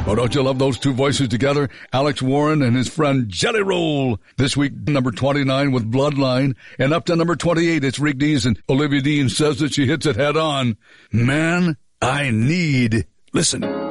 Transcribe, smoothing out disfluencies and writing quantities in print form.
Oh, don't you love those two voices together? Alex Warren and his friend Jelly Roll. This week, number 29 with Bloodline. And up to number 28, it's Rick Dees, and Olivia Dean says that she hits it head on. Man, I need. Listen.